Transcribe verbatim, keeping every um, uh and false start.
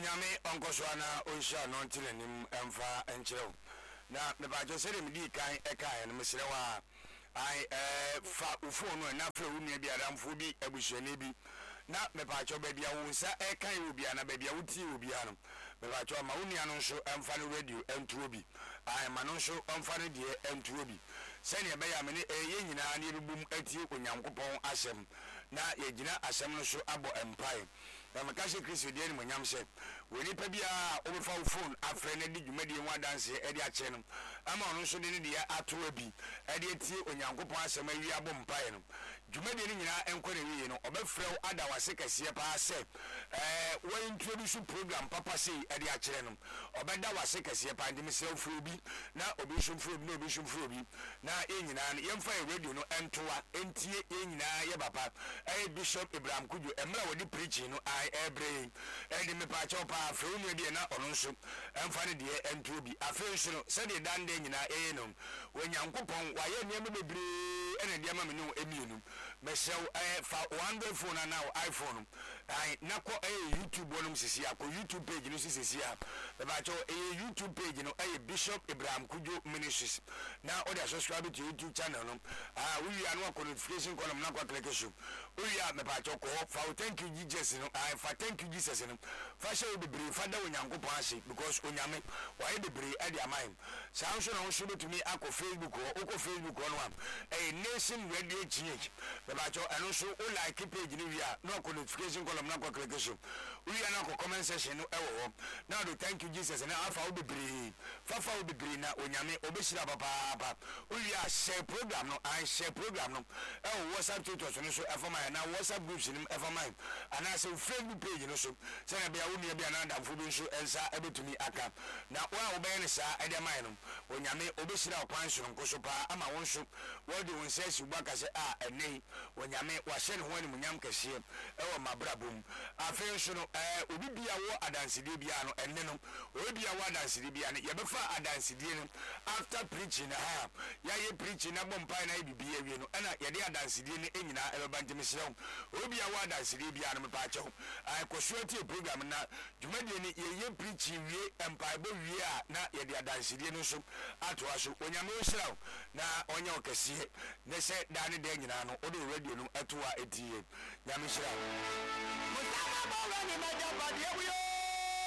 onyame onkoswana onsha no ntinenim emfa enkyerɛw na mebajo sɛ dem di kan ɛkae no mesrɛ wa ai eh fa ufo no na fra wunu bi adamfo bi abusuani bi na mebajo ba bia wo nsa ɛkae obi ana ba bia wuti obi ano mebajo ma wunu ano nso emfa no radio entuo bi ai ma no nso emfa no de entuo bi sɛne ɛbɛyɛ me ne ɛyɛ nyinaa ne bibum atie onyankopɔn asɛm na yɛgyina asɛm no so abɔ empae na makashe Kristo de ni monyam sɛ woni pa bia obefa wo phone afrɛ na di dwumadi ho adanse e de akyɛ no ama ɔno nso de ne de ato abi e de tie onyankopɔn asɛm awi abɔ mpae no dwumadi ni nyinaa enkɔ na wiye no ɔbɛfrɛ wo ada wase kɛseɛ pa sɛ eh wo introduce program papa sei e de akyerɛ no ɔbɛda wase kɛseɛ pa ndimi sɛ ofro bi na obi nso ofro bi na obi nso ofro bi na e nyinaa no yɛmfa radio no entoa entie e nyinaa yɛ papa e Bishop Ibrahim Kujo emra wodi preaching no every and me pa chopa afro nu de na ono nso emfa ne de ento bi afro nso no se de dan de nyina eh no onyankopon waye niam bebre ene de ma me no emienu me hyew eh fa Android phone na now iPhone ai na ko eh YouTube bonum sisi akọ YouTube page no sisi a me ba cho eh YouTube page no eh Bishop Ibrahim Kujo Ministries na o de subscribe to YouTube channel no ah we are no notification column na kwa click show we are me ba cho ko fa thank you Jesus no I fa thank you Jesus no fa she be brave fa da onyankopon ase because onyame why be brave e dia mind saa nso na wo so betumi akọ Facebook o ko Facebook no am eh Nation Radio G H be ba cho eno so o like page ni wi a no ko notification column na ko click so we are na ko comment section no e wo now do thank you Jesus na afa wo be brave fa fa wo be brave na onyame obeshira papa papa we are share program no I share program no e wo WhatsApp status no so e for my na WhatsApp groups ni e for my ana se Facebook page no so se na bia wo ne bia na damfo bi nso ensa ebetumi aka na wa wo be ne sa e de mai no onyame obeshira okwan so nko so pa ama won so wo de won se si gba ka se a enei onyame wa hye ne ho ani munyam kase e wo mabrabom afen so no eh obi bia wo adanside bia no enne no obi bia wo adanside bia no ye be fa adanside no after preaching ha ya ye preaching na bompa na bibia wie no na ye de adanside no enyina e be banjeme serew obi bia wo adanside bia no me pa chew ai ko swati program na dwumadi ni ye ye preaching wie empire bo wie a na ye de adanside no so ato aso onyame ohiraw na onye okese ne se da ne de nyina no o de radio no ato a etie nyame hiraw musama bo ni ma jamba de